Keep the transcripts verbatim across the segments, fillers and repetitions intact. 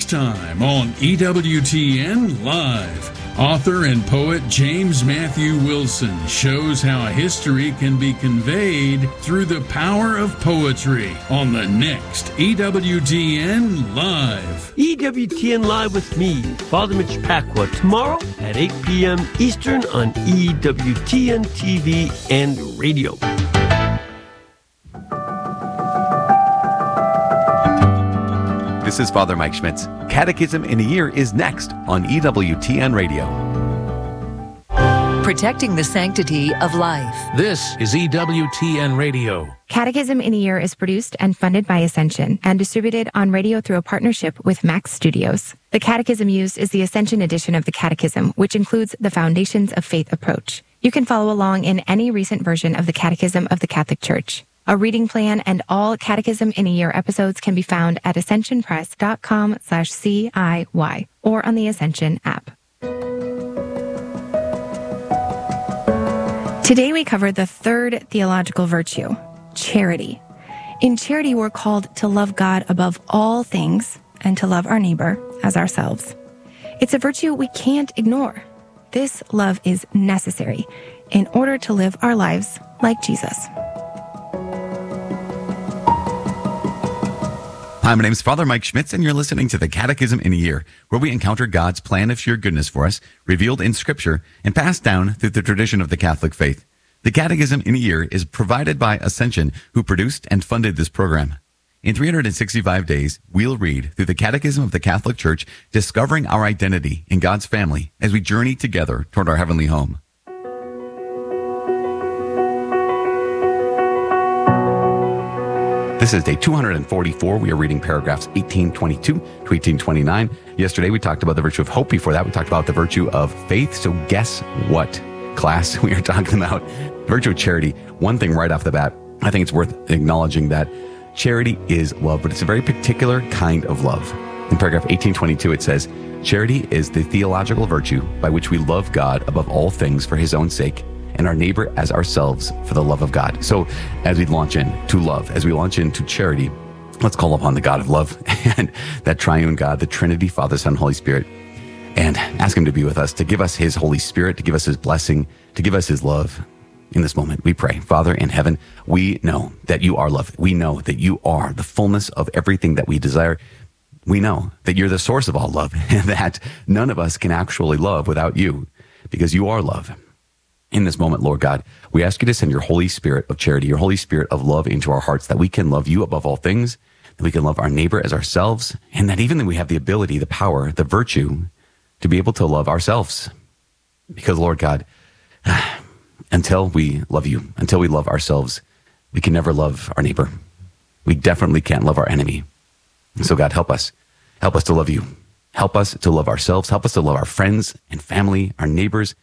next time on E W T N Live. Author and poet James Matthew Wilson shows how history can be conveyed through the power of poetry on the next E W T N Live. E W T N Live with me, Father Mitch Pacwa, tomorrow at eight p.m. Eastern on E W T N T V and radio. This is Father Mike Schmitz. Catechism in a Year is next on E W T N Radio. Protecting the sanctity of life. This is E W T N Radio. Catechism in a Year is produced and funded by Ascension and distributed on radio through a partnership with Max Studios. The catechism used is the Ascension edition of the Catechism, which includes the Foundations of Faith approach. You can follow along in any recent version of the Catechism of the Catholic Church. A reading plan and all Catechism in a Year episodes can be found at ascensionpress.com slash CIY or on the Ascension app. Today we cover the third theological virtue, charity. In charity, we're called to love God above all things and to love our neighbor as ourselves. It's a virtue we can't ignore. This love is necessary in order to live our lives like Jesus. Hi, my name is Father Mike Schmitz, and you're listening to the Catechism in a Year, where we encounter God's plan of sheer goodness for us, revealed in Scripture, and passed down through the tradition of the Catholic faith. The Catechism in a Year is provided by Ascension, who produced and funded this program. In three hundred sixty-five days, we'll read through the Catechism of the Catholic Church, discovering our identity in God's family as we journey together toward our heavenly home. This is day two hundred forty-four. We are reading paragraphs eighteen twenty-two to eighteen twenty-nine. Yesterday, we talked about the virtue of hope. Before that, we talked about the virtue of faith. So guess what class we are talking about? Virtue of charity. One thing right off the bat, I think it's worth acknowledging that charity is love, but it's a very particular kind of love. In paragraph eighteen twenty-two, it says, charity is the theological virtue by which we love God above all things for his own sake, and our neighbor as ourselves for the love of God. So as we launch into love, as we launch into charity, let's call upon the God of love and that triune God, the Trinity, Father, Son, Holy Spirit, and ask him to be with us, to give us his Holy Spirit, to give us his blessing, to give us his love. In this moment, we pray. Father in heaven, we know that you are love. We know that you are the fullness of everything that we desire. We know that you're the source of all love, and that none of us can actually love without you, because you are love. In this moment, Lord God, we ask you to send your Holy Spirit of charity, your Holy Spirit of love into our hearts, that we can love you above all things, that we can love our neighbor as ourselves, and that even that we have the ability, the power, the virtue to be able to love ourselves. Because, Lord God, until we love you, until we love ourselves, we can never love our neighbor. We definitely can't love our enemy. So God, help us. Help us to love you. Help us to love ourselves. Help us to love our friends and family, our neighbors.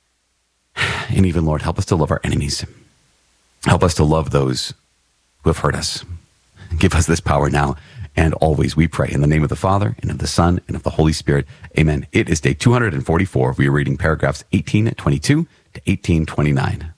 And even, Lord, help us to love our enemies. Help us to love those who have hurt us. Give us this power now and always, we pray, in the name of the Father, and of the Son, and of the Holy Spirit. Amen. It is day two hundred forty-four. We are reading paragraphs eighteen twenty-two to eighteen twenty-nine.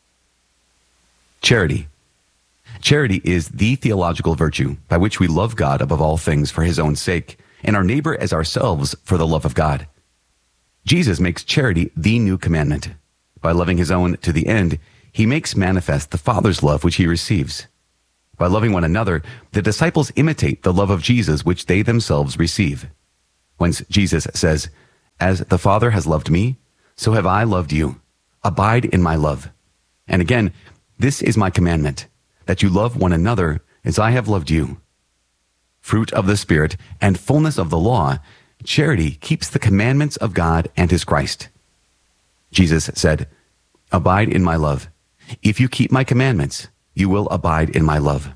Charity. Charity is the theological virtue by which we love God above all things for his own sake, and our neighbor as ourselves for the love of God. Jesus makes charity the new commandment. By loving his own to the end, he makes manifest the Father's love which he receives. By loving one another, the disciples imitate the love of Jesus which they themselves receive. Whence Jesus says, as the Father has loved me, so have I loved you. Abide in my love. And again, this is my commandment, that you love one another as I have loved you. Fruit of the Spirit and fullness of the law, charity keeps the commandments of God and his Christ. Jesus said, abide in my love. If you keep my commandments, you will abide in my love.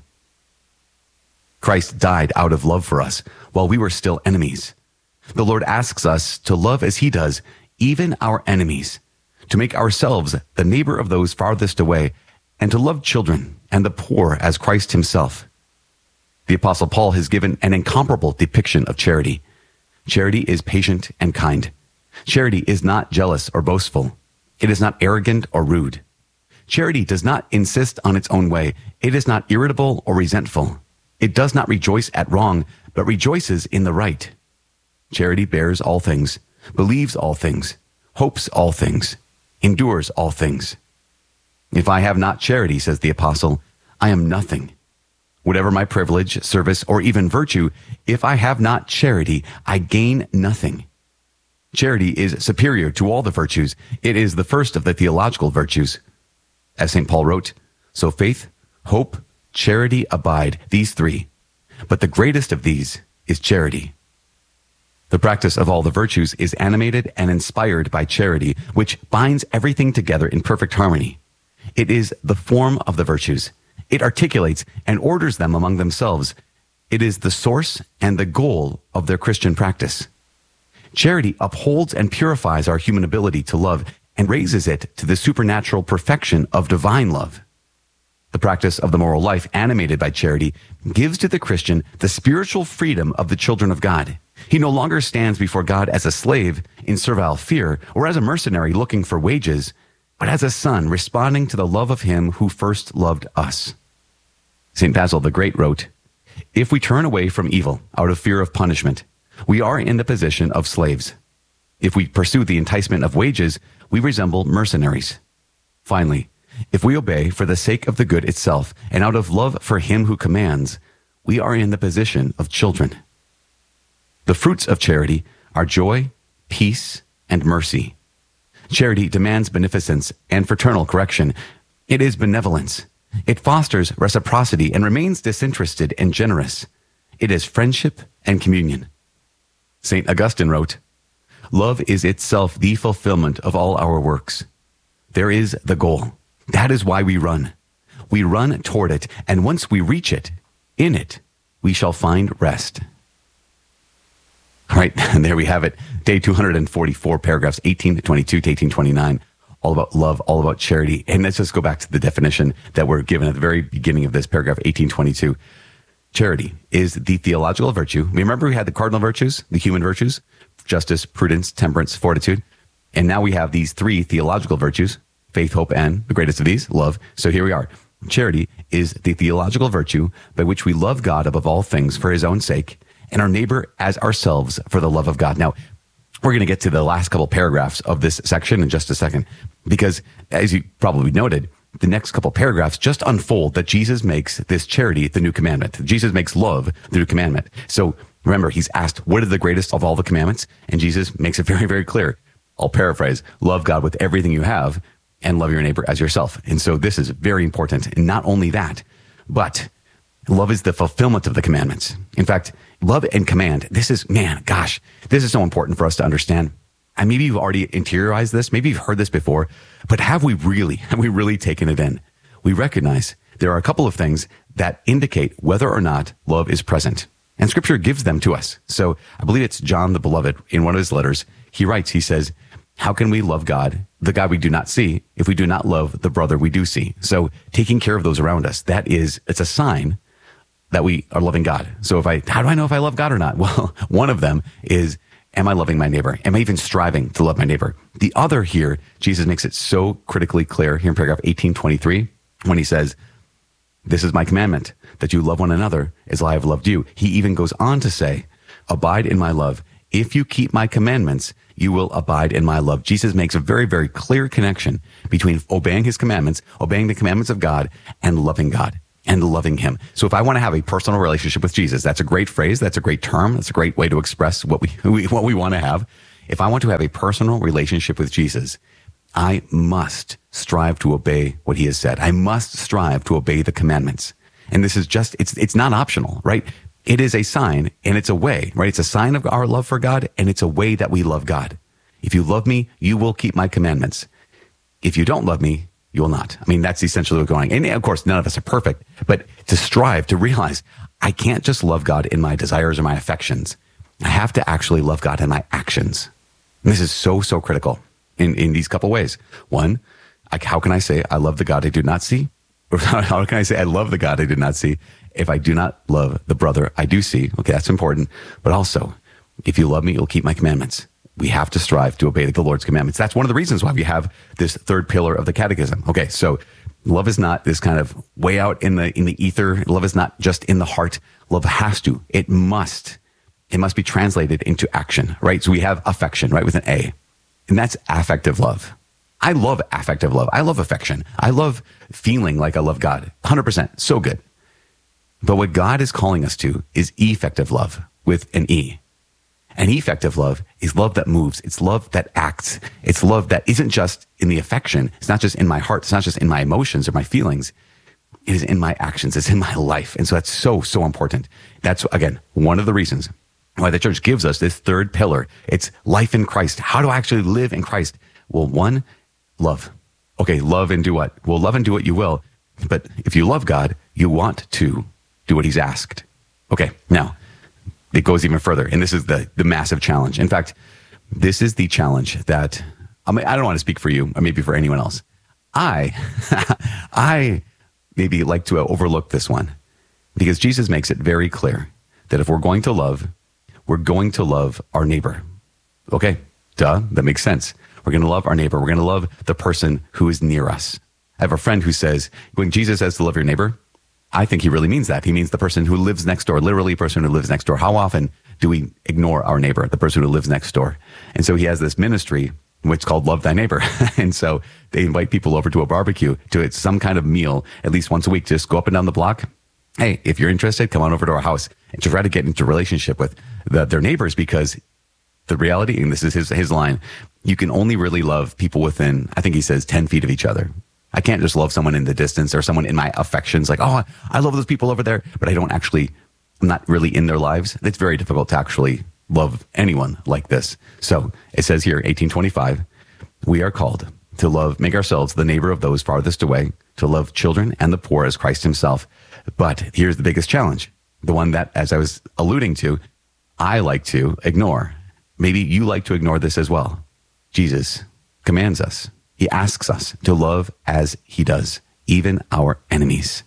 Christ died out of love for us while we were still enemies. The Lord asks us to love as he does, even our enemies, to make ourselves the neighbor of those farthest away, and to love children and the poor as Christ himself. The Apostle Paul has given an incomparable depiction of charity. Charity is patient and kind. Charity is not jealous or boastful. It is not arrogant or rude. Charity does not insist on its own way. It is not irritable or resentful. It does not rejoice at wrong, but rejoices in the right. Charity bears all things, believes all things, hopes all things, endures all things. If I have not charity, says the apostle, I am nothing. Whatever my privilege, service, or even virtue, if I have not charity, I gain nothing. Charity is superior to all the virtues. It is the first of the theological virtues. As Saint Paul wrote, so faith, hope, charity abide, these three. But the greatest of these is charity. The practice of all the virtues is animated and inspired by charity, which binds everything together in perfect harmony. It is the form of the virtues. It articulates and orders them among themselves. It is the source and the goal of their Christian practice. Charity upholds and purifies our human ability to love and raises it to the supernatural perfection of divine love. The practice of the moral life animated by charity gives to the Christian the spiritual freedom of the children of God. He no longer stands before God as a slave in servile fear or as a mercenary looking for wages, but as a son responding to the love of him who first loved us. Saint Basil the Great wrote, if we turn away from evil out of fear of punishment, we are in the position of slaves. If we pursue the enticement of wages, we resemble mercenaries. Finally, if we obey for the sake of the good itself and out of love for him who commands, we are in the position of children. The fruits of charity are joy, peace, and mercy. Charity demands beneficence and fraternal correction. It is benevolence. It fosters reciprocity and remains disinterested and generous. It is friendship and communion. Saint Augustine wrote, love is itself the fulfillment of all our works. There is the goal. That is why we run. We run toward it, and once we reach it, in it, we shall find rest. All right, and there we have it. Day two hundred forty-four, paragraphs eighteen twenty-two to eighteen twenty-nine, all about love, all about charity. And let's just go back to the definition that we're given at the very beginning of this paragraph, eighteen twenty-two. Charity is the theological virtue. Remember we had the cardinal virtues, the human virtues, justice, prudence, temperance, fortitude. And now we have these three theological virtues, faith, hope, and the greatest of these, love. So here we are. Charity is the theological virtue by which we love God above all things for his own sake and our neighbor as ourselves for the love of God. Now, we're going to get to the last couple paragraphs of this section in just a second, because as you probably noted, the next couple paragraphs just unfold that Jesus makes this charity the new commandment. Jesus makes love the new commandment. So remember, he's asked, what is the greatest of all the commandments? And Jesus makes it very, very clear. I'll paraphrase, love God with everything you have and love your neighbor as yourself. And so this is very important. And not only that, but love is the fulfillment of the commandments. In fact, love and command, this is, man, gosh, this is so important for us to understand. And maybe you've already interiorized this. Maybe you've heard this before, but have we really, have we really taken it in? We recognize there are a couple of things that indicate whether or not love is present. And scripture gives them to us. So I believe it's John the Beloved in one of his letters. He writes, he says, how can we love God, the God we do not see, if we do not love the brother we do see? So taking care of those around us, that is, it's a sign that we are loving God. So if I, how do I know if I love God or not? Well, one of them is, am I loving my neighbor? Am I even striving to love my neighbor? The other here, Jesus makes it so critically clear here in paragraph eighteen twenty-three, when he says, this is my commandment, that you love one another as I have loved you. He even goes on to say, abide in my love. If you keep my commandments, you will abide in my love. Jesus makes a very, very clear connection between obeying his commandments, obeying the commandments of God, and loving God and loving him. So if I want to have a personal relationship with Jesus, that's a great phrase. That's a great term. That's a great way to express what we, what we want to have. If I want to have a personal relationship with Jesus, I must strive to obey what he has said. I must strive to obey the commandments. And this is just, it's, it's not optional, right? It is a sign and it's a way, right? It's a sign of our love for God and it's a way that we love God. If you love me, you will keep my commandments. If you don't love me, you will not. I mean, that's essentially what's going on. And of course, none of us are perfect, but to strive to realize I can't just love God in my desires or my affections. I have to actually love God in my actions. And this is so, so critical in, in these couple ways. One, like, how can I say I love the God I do not see? Or how can I say I love the God I did not see if I do not love the brother I do see? Okay, that's important. But also, if you love me, you'll keep my commandments. We have to strive to obey the Lord's commandments. That's one of the reasons why we have this third pillar of the catechism. Okay, so love is not this kind of way out in the in the ether. Love is not just in the heart. Love has to, it must it must be translated into action, right? So we have affection, right, with an A, and that's affective love. I love affective love. I love affection. I love feeling like I love God. one hundred percent. So good. But what God is calling us to is effective love with an E. And effective love is love that moves. It's love that acts. It's love that isn't just in the affection. It's not just in my heart. It's not just in my emotions or my feelings. It is in my actions. It's in my life. And so that's so, so important. That's, again, one of the reasons why the church gives us this third pillar. It's life in Christ. How do I actually live in Christ? Well, one, love. Okay, love and do what? Well, love and do what you will. But if you love God, you want to do what he's asked. Okay, now, it goes even further. And this is the, the massive challenge. In fact, this is the challenge that, I mean, I don't want to speak for you or maybe for anyone else. I, I maybe like to overlook this one because Jesus makes it very clear that if we're going to love, we're going to love our neighbor. Okay, duh, that makes sense. We're going to love our neighbor. We're going to love the person who is near us. I have a friend who says, when Jesus says to love your neighbor, I think he really means that. He means the person who lives next door, literally a person who lives next door. How often do we ignore our neighbor, the person who lives next door? And so he has this ministry, which is called Love Thy Neighbor. And so they invite people over to a barbecue, to some kind of meal, at least once a week. Just go up and down the block. Hey, if you're interested, come on over to our house and try to get into a relationship with the, their neighbors, because the reality, and this is his, his line, you can only really love people within, I think he says, ten feet of each other. I can't just love someone in the distance or someone in my affections, like, oh, I love those people over there, but I don't actually, I'm not really in their lives. It's very difficult to actually love anyone like this. So it says here, eighteen twenty-five, we are called to love, make ourselves the neighbor of those farthest away, to love children and the poor as Christ himself. But here's the biggest challenge, the one that, as I was alluding to, I like to ignore. Maybe you like to ignore this as well. Jesus commands us. He asks us to love as he does, even our enemies.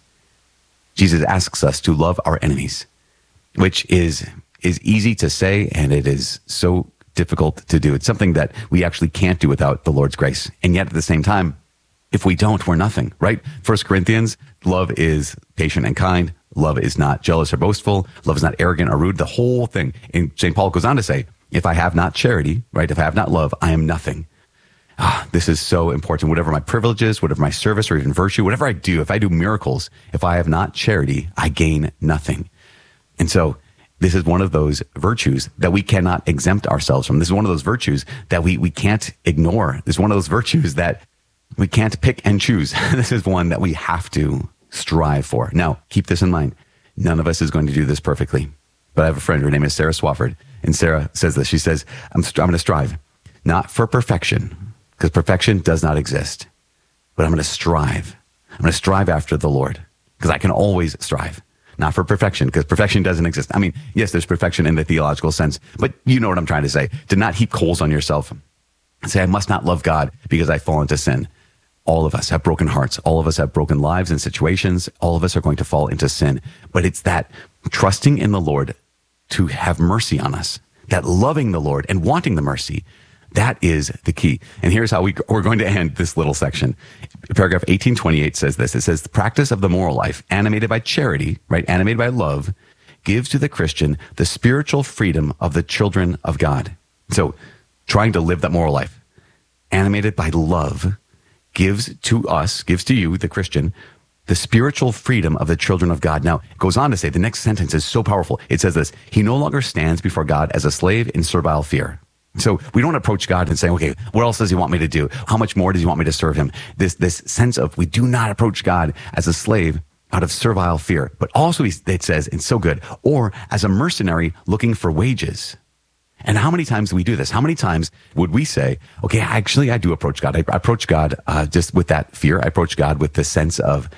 Jesus asks us to love our enemies, which is, is easy to say, and it is so difficult to do. It's something that we actually can't do without the Lord's grace. And yet at the same time, if we don't, we're nothing, right? First Corinthians, love is patient and kind. Love is not jealous or boastful. Love is not arrogant or rude. The whole thing. And Saint Paul goes on to say, if I have not charity, right? If I have not love, I am nothing. Ah, this is so important. Whatever my privileges, whatever my service or even virtue, whatever I do, if I do miracles, if I have not charity, I gain nothing. And so this is one of those virtues that we cannot exempt ourselves from. This is one of those virtues that we, we can't ignore. This is one of those virtues that we can't pick and choose. This is one that we have to strive for. Now, keep this in mind. None of us is going to do this perfectly. But I have a friend, her name is Sarah Swafford. And Sarah says this. She says, I'm, I'm going to strive, not for perfection, because perfection does not exist. But I'm going to strive. I'm going to strive after the Lord, because I can always strive. Not for perfection, because perfection doesn't exist. I mean, yes, there's perfection in the theological sense, but you know what I'm trying to say. To not heap coals on yourself and say, I must not love God because I fall into sin. All of us have broken hearts. All of us have broken lives and situations. All of us are going to fall into sin. But it's that trusting in the Lord to have mercy on us, that loving the Lord and wanting the mercy, that is the key. And here's how we, we're going to end this little section. Paragraph eighteen twenty-eight says this. It says, the practice of the moral life, animated by charity, right, animated by love, gives to the Christian the spiritual freedom of the children of God. So trying to live that moral life, animated by love, gives to us, gives to you, the Christian, the spiritual freedom of the children of God. Now, it goes on to say, the next sentence is so powerful. It says this, he no longer stands before God as a slave in servile fear. So we don't approach God and say, okay, what else does he want me to do? How much more does he want me to serve him? This, this sense of, we do not approach God as a slave out of servile fear, but also it says, and so good, or as a mercenary looking for wages. And how many times do we do this? How many times would we say, okay, actually, I do approach God. I approach God uh, just with that fear. I approach God with the sense of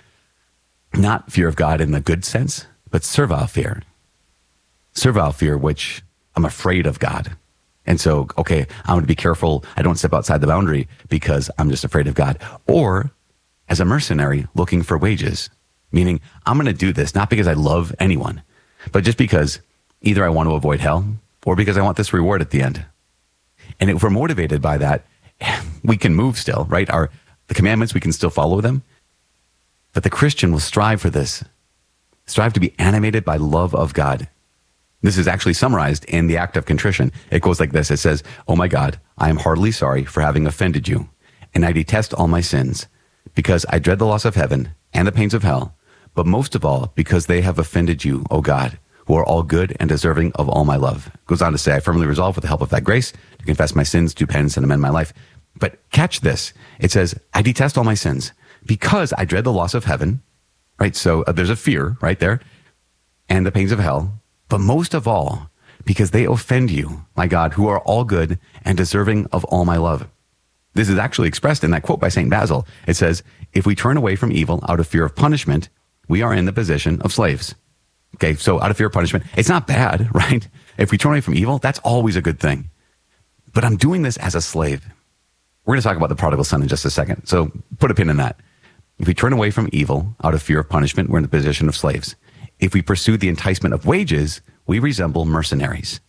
not fear of God in the good sense, but servile fear. Servile fear, which I'm afraid of God. And so, okay, I'm going to be careful. I don't step outside the boundary because I'm just afraid of God. Or as a mercenary looking for wages, meaning I'm going to do this not because I love anyone, but just because either I want to avoid hell or because I want this reward at the end. And if we're motivated by that, we can move still, right? Our the commandments, we can still follow them. But the Christian will strive for this, strive to be animated by love of God. This is actually summarized in the act of contrition. It goes like this. It says, "Oh my God, I am heartily sorry for having offended you, and I detest all my sins, because I dread the loss of heaven and the pains of hell, but most of all, because they have offended you, O God, who are all good and deserving of all my love." It goes on to say, "I firmly resolve with the help of that grace to confess my sins, do penance, and amend my life." But catch this. It says, "I detest all my sins because I dread the loss of heaven," right? So uh, there's a fear right there, "and the pains of hell. But most of all, because they offend you, my God, who are all good and deserving of all my love." This is actually expressed in that quote by Saint Basil. It says, "If we turn away from evil out of fear of punishment, we are in the position of slaves." Okay, so out of fear of punishment, it's not bad, right? If we turn away from evil, that's always a good thing. But I'm doing this as a slave. We're going to talk about the prodigal son in just a second, so put a pin in that. If we turn away from evil out of fear of punishment, we're in the position of slaves. If we pursue the enticement of wages, we resemble mercenaries.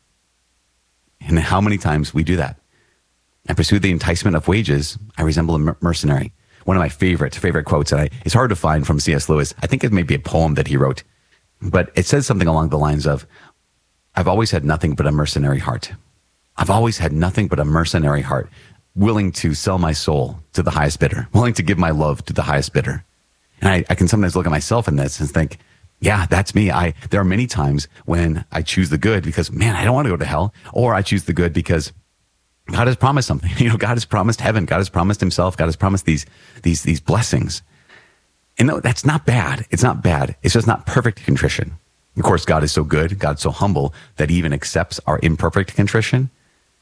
And how many times we do that? I pursue the enticement of wages, I resemble a mer- mercenary. One of my favorite, favorite quotes, and I, it's hard to find from C S Lewis. I think it may be a poem that he wrote, but it says something along the lines of, "I've always had nothing but a mercenary heart. I've always had nothing but a mercenary heart, willing to sell my soul to the highest bidder, willing to give my love to the highest bidder." And I, I can sometimes look at myself in this and think, yeah, that's me. I, there are many times when I choose the good because, man, I don't want to go to hell, or I choose the good because God has promised something. You know, God has promised heaven. God has promised himself. God has promised these, these, these blessings. And no, that's not bad. It's not bad. It's just not perfect contrition. Of course, God is so good. God's so humble that he even accepts our imperfect contrition.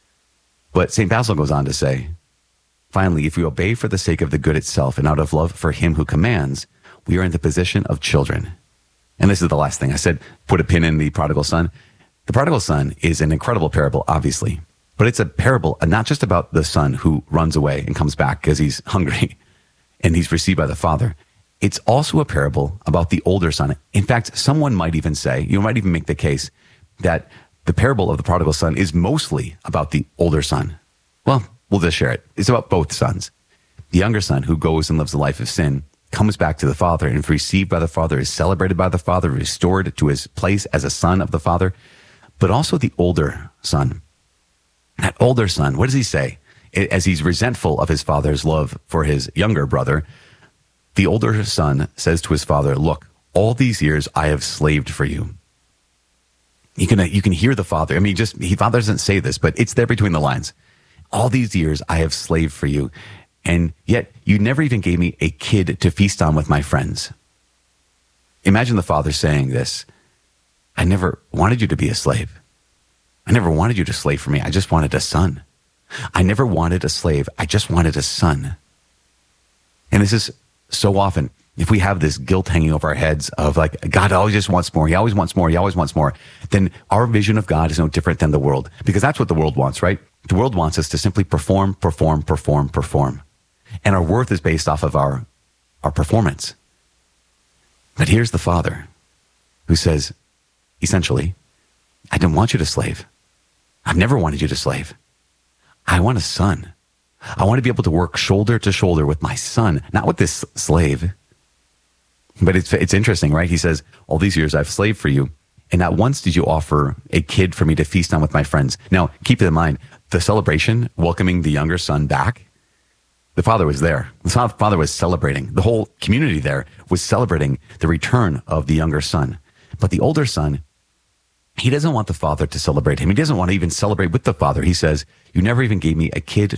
But Saint Basil goes on to say, "Finally, if we obey for the sake of the good itself and out of love for him who commands, we are in the position of children." And this is the last thing I said, put a pin in the prodigal son. The prodigal son is an incredible parable, obviously, but it's a parable not just about the son who runs away and comes back because he's hungry and he's received by the father. It's also a parable about the older son. In fact, someone might even say, you might even make the case that the parable of the prodigal son is mostly about the older son. Well, we'll just share it. It's about both sons. The younger son who goes and lives a life of sin comes back to the father and is received by the father, is celebrated by the father, restored to his place as a son of the father. But also the older son. That older son, what does he say? As he's resentful of his father's love for his younger brother, the older son says to his father, "Look, all these years I have slaved for you." You can, you can hear the father. I mean, just, he father doesn't say this, but it's there between the lines. "All these years I have slaved for you, and yet you never even gave me a kid to feast on with my friends." Imagine the father saying this. "I never wanted you to be a slave. I never wanted you to slave for me. I just wanted a son. I never wanted a slave. I just wanted a son." And this is so often, if we have this guilt hanging over our heads of like, God always just wants more. He always wants more. He always wants more. Then our vision of God is no different than the world, because that's what the world wants, right? The world wants us to simply perform, perform, perform, perform. And our worth is based off of our, our performance. But here's the Father who says, essentially, "I didn't want you to slave. I've never wanted you to slave. I want a son. I want to be able to work shoulder to shoulder with my son, not with this slave." But it's, it's interesting, right? He says, "All these years I've slaved for you, and not once did you offer a kid for me to feast on with my friends." Now, keep in mind, the celebration, welcoming the younger son back, the father was there. The father was celebrating. The whole community there was celebrating the return of the younger son. But the older son, he doesn't want the father to celebrate him. He doesn't want to even celebrate with the father. He says, "You never even gave me a kid